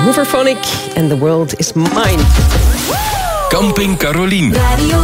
Hooverphonic and The World is Mine. Camping Carolien.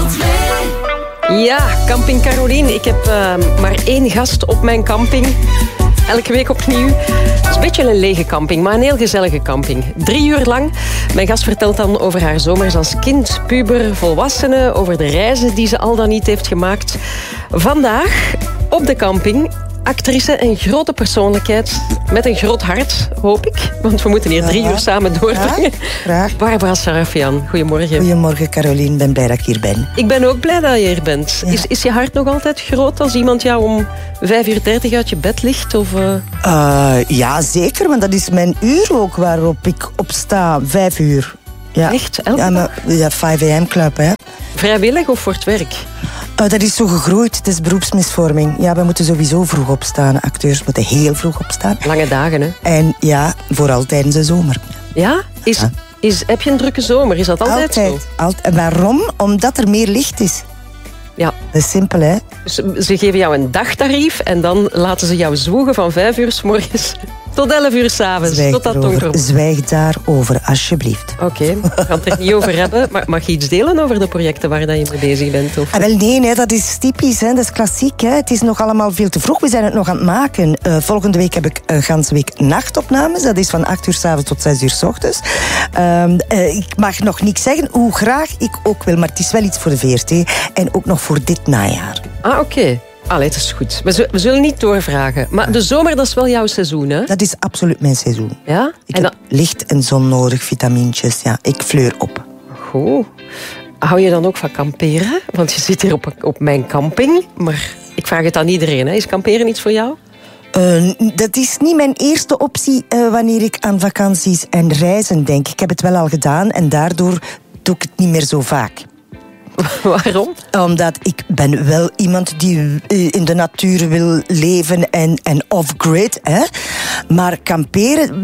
Ja, Camping Carolien. Ik heb maar 1 gast op mijn camping. Elke week opnieuw. Het is een beetje een lege camping, maar een heel gezellige camping. 3 uur lang. Mijn gast vertelt dan over haar zomers als kind, puber, volwassene. Over de reizen die ze al dan niet heeft gemaakt. Vandaag op de camping. Actrice en grote persoonlijkheid. Met een groot hart, hoop ik. Want we moeten hier 3 uur samen doorbrengen. Ja, graag. Barbara Sarafian, goedemorgen. Goedemorgen, Carolien. Ik ben blij dat ik hier ben. Ik ben ook blij dat je hier bent. Ja. Is je hart nog altijd groot als iemand jou om 5:30 uit je bed ligt? Of, ja, zeker. Want dat is mijn uur ook waarop ik opsta. 5 uur. Ja. Echt? Elke dag? Ja, 5 a.m. club, hè. Vrijwillig of voor het werk? Dat is zo gegroeid. Het is beroepsmisvorming. Ja, we moeten sowieso vroeg opstaan. Acteurs moeten heel vroeg opstaan. Lange dagen, hè? En ja, vooral tijdens de zomer. Ja? Heb je een drukke zomer? Is dat altijd zo? Altijd. Waarom? Omdat er meer licht is. Ja. Dat is simpel, hè? Dus ze geven jou een dagtarief en dan laten ze jou zwoegen van 5 uur 's morgens tot 11 uur 's avonds. Tot dat donker wordt. Zwijg daarover, alsjeblieft. Oké, we gaan het er niet over hebben. Maar mag je iets delen over de projecten waar je mee bezig bent? Of? Wel, nee, dat is typisch. Hè. Dat is klassiek. Hè. Het is nog allemaal veel te vroeg. We zijn het nog aan het maken. Volgende week heb ik een ganse week nachtopnames. Dat is van 8 uur 's avonds tot 6 uur 's ochtends. Ik mag nog niks zeggen, hoe graag ik ook wil. Maar het is wel iets voor de VRT. En ook nog voor dit najaar. Ah, oké. Allee, het is goed. We zullen niet doorvragen. Maar de zomer, dat is wel jouw seizoen, hè? Dat is absoluut mijn seizoen. Ja? Ik heb licht en zon nodig, vitamintjes. Ja, ik fleur op. Goed. Hou je dan ook van kamperen? Want je zit hier op mijn camping. Maar ik vraag het aan iedereen, hè? Is kamperen iets voor jou? Dat is niet mijn eerste optie wanneer ik aan vakanties en reizen denk. Ik heb het wel al gedaan en daardoor doe ik het niet meer zo vaak. Waarom? Omdat ik ben wel iemand die in de natuur wil leven en off-grid. Hè? Maar kamperen,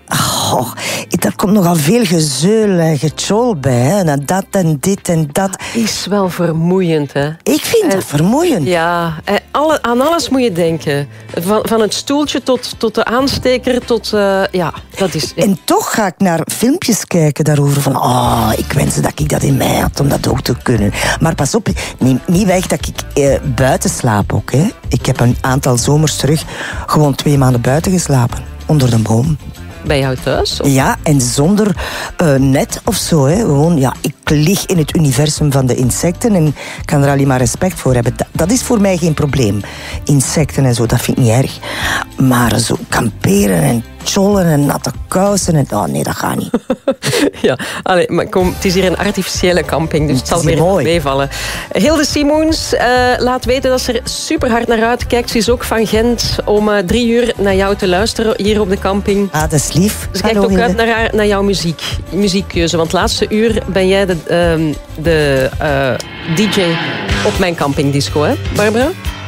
daar komt nogal veel gezeul en getjol bij. Hè? En dat en dit en dat. Is wel vermoeiend, hè? Ik vind dat vermoeiend. Ja, aan alles moet je denken. Van het stoeltje tot de aansteker, tot... ja, dat is... En toch ga ik naar filmpjes kijken daarover van... ik wens dat ik dat in mij had om dat ook te kunnen. Maar pas op, neem niet weg dat ik buiten slaap ook. Hè. Ik heb een aantal zomers terug gewoon 2 maanden buiten geslapen. Onder de boom. Bij jou thuis? Of? Ja, en zonder net of zo. Hè. Gewoon, ja, ik lig in het universum van de insecten en kan er alleen maar respect voor hebben. Dat is voor mij geen probleem. Insecten en zo, dat vind ik niet erg. Maar zo kamperen en tjollen en natte kousen en... Oh nee, dat gaat niet. Ja, maar kom, het is hier een artificiële camping, dus het zal weer meevallen. Hilde Simoens laat weten dat ze er super hard naar uitkijkt. Ze is ook van Gent om 3 uur naar jou te luisteren hier op de camping. Ah, dat is lief. Ze kijkt ook uit naar jouw muziekkeuze. Want het laatste uur ben jij de DJ op mijn campingdisco, hè, Barbara?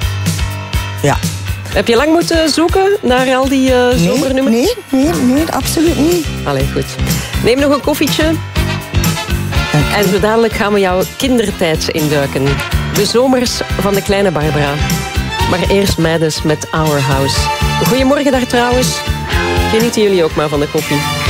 Ja. Heb je lang moeten zoeken naar al die zomernummers? Nee, absoluut niet. Allee, goed. Neem nog een koffietje. En zo dadelijk gaan we jouw kindertijd induiken. De zomers van de kleine Barbara. Maar eerst mij dus met Our House. Goedemorgen daar trouwens. Genieten jullie ook maar van de koffie.